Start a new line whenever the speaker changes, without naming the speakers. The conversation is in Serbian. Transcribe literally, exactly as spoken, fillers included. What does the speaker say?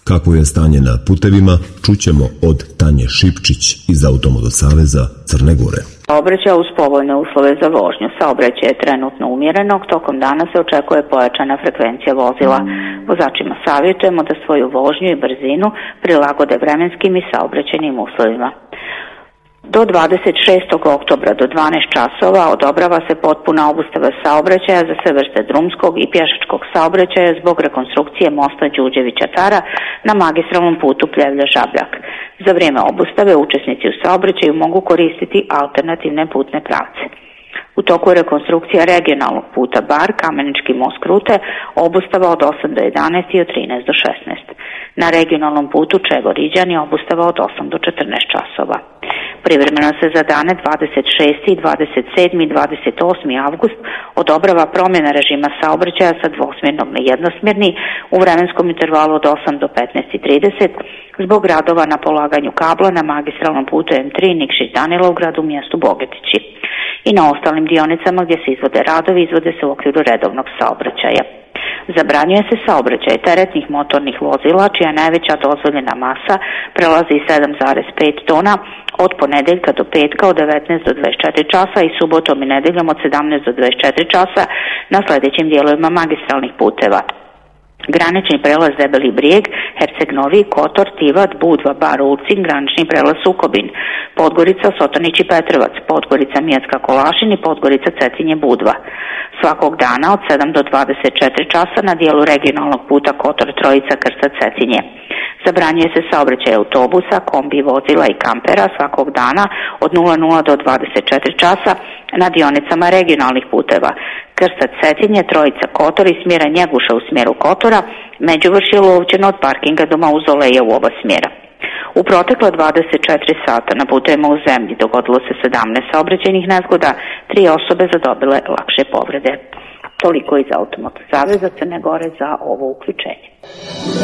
Kako je stanje na putevima, čućemo od Tanje Šipčić iz Automoto saveza Crne Gore.
Saobraćaj uz povoljne uslove za vožnju. Saobraćaj je trenutno umjerenog, tokom dana se očekuje pojačana frekvencija vozila. Vozačima savjetujemo da svoju vožnju i brzinu prilagode vremenskim i saobraćajnim uslovima. Do dvadeset šestog oktobra do dvanaest časova odobrava se potpuna obustava saobraćaja za sve vrste drumskog i pješačkog saobraćaja zbog rekonstrukcije mosta Đurđevića-Tara na magistralnom putu Pljevlja-Žabljak. Za vrijeme obustave učesnici u saobraćaju mogu koristiti alternativne putne pravce. U toku rekonstrukcija regionalnog puta Bar, Kamenički most Krute, obustava od osam do jedanaest i od trinaest do šesnaest. Na regionalnom putu Čego-Riđani obustava od osam do četrnaest časova. Privremeno se za dane dvadeset šesti, dvadeset sedmi i dvadeset osmi avgust odobrava promjena režima saobraćaja sa dvosmjernog na jednosmjerni u vremenskom intervalu od osam do petnaest i trideset zbog radova na polaganju kabla na magistralnom putu em tri Nikšić-Danilov u mjestu Bogetići. I na ostalim dionicama gdje se izvode radovi, izvode se u okviru redovnog saobraćaja. Zabranjuje se saobraćaj teretnih motornih vozila čija najveća dozvoljena masa prelazi sedam zarez pet tona od ponedjeljka do petka od devetnaest do dvadeset četiri časa i subotom i nedjeljom od sedamnaest do dvadeset četiri časa na sljedećim dijelovima magistralnih puteva: granični prelaz Debeli Brijeg, Herceg Novi, Kotor, Tivat, Budva, Bar Ulcin, granični prelaz Sukobin, Podgorica, Sotonić i Petrovac, Podgorica, Mijecka, Kolašin i Podgorica, Cetinje, Budva. Svakog dana od sedam do dvadeset četiri časa na dijelu regionalnog puta Kotor, Trojica, Krsta, Cetinje. Zabranjuje se saobraćaj autobusa, kombi, vozila i kampera svakog dana od nula nula do dvadeset četiri časa na dionicama regionalnih puteva: Krsta, Cetinje, Trojica, Kotor i smjera Njeguša u smjeru Kotora, Međuvršje lovućeno od parkinga do Mauzoleja u oba smjera. U protekla dvadeset četiri sata na putevima u zemlji dogodilo se sedamnaest saobraćajnih nezgoda, tri osobe zadobile lakše povrede. Toliko iz Automoto saveza Crne Gore za ovo uključenje.